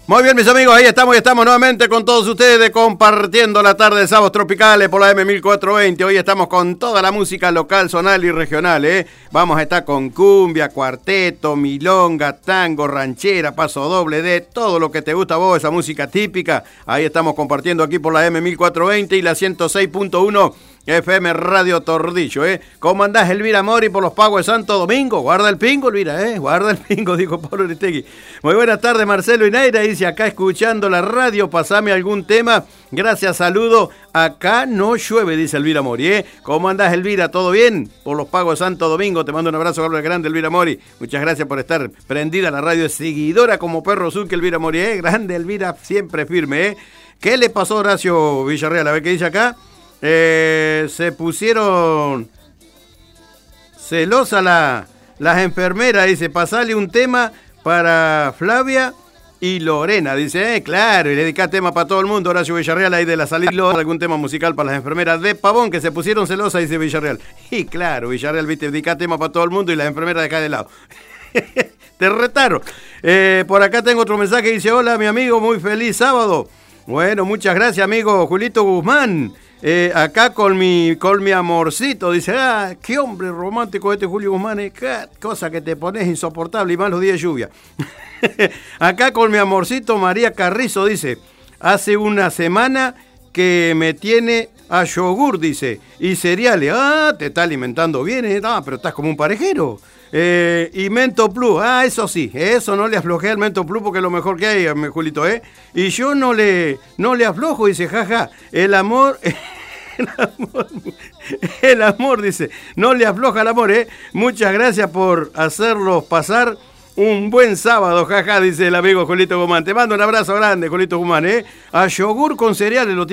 Muy bien, mis amigos, ahí estamos nuevamente con todos ustedes compartiendo la tarde de Sábados Tropicales por la M1420. Hoy estamos con toda la música local, zonal y regional, ¿eh? Vamos a estar con cumbia, cuarteto, milonga, tango, ranchera, paso doble, de todo lo que te gusta a vos, esa música típica. Ahí estamos compartiendo aquí por la M1420 y la 106.1 FM Radio Tordillo, ¿eh? ¿Cómo andás, Elvira Mori, por los pagos de Santo Domingo? Guarda el pingo, Elvira, ¿eh? Guarda el pingo, dijo Pablo Aristegui. Muy buenas tardes, Marcelo Ineira, dice acá escuchando la radio, pasame algún tema. Gracias, saludo. Acá no llueve, dice Elvira Mori, ¿eh? ¿Cómo andás, Elvira? ¿Todo bien? Por los pagos de Santo Domingo, te mando un abrazo grande, Elvira Mori. Muchas gracias por estar prendida a la radio, seguidora como perro azul que Elvira Mori, ¿eh? Grande, Elvira, siempre firme, ¿eh? ¿Qué le pasó a Horacio Villarreal? A ver qué dice acá. Se pusieron celosas las enfermeras, dice, pasale un tema para Flavia y Lorena, dice, claro, y le dedica tema para todo el mundo, Horacio Villarreal, ahí de la salida, algún tema musical para las enfermeras de Pavón, que se pusieron celosas, dice Villarreal. Y claro, Villarreal, viste, dedica tema para todo el mundo y las enfermeras de acá de lado. Te retaron. Por acá tengo otro mensaje, dice, hola, mi amigo, muy feliz sábado. Bueno, muchas gracias, amigo Julito Guzmán. Acá con mi amorcito, dice, qué hombre romántico este Julio Guzmán, qué cosa que te pones insoportable y más los días de lluvia. Acá con mi amorcito María Carrizo, dice, hace una semana que me tiene a yogur, dice, y cereales. Te está alimentando bien, pero estás como un parejero. Y Mento Plus, eso sí, eso no le aflojé al Mento Plus porque es lo mejor que hay, Julito, y yo no le aflojo, dice, jaja, el amor, dice, no le afloja el amor, muchas gracias por hacerlos pasar un buen sábado, jaja, dice el amigo Julito Guzmán. Te mando un abrazo grande, Julito Guzmán, a yogur con cereales lo